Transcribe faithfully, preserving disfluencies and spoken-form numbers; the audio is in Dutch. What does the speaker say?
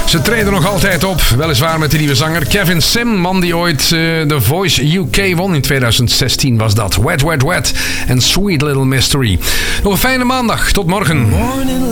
Ze treden nog altijd op, weliswaar met de nieuwe zanger Kevin Sim, man die ooit uh, The Voice U K won. In tweeduizend zestien was dat. Wet, Wet, Wet en Sweet Little Mystery. Nog een fijne maandag. Tot morgen.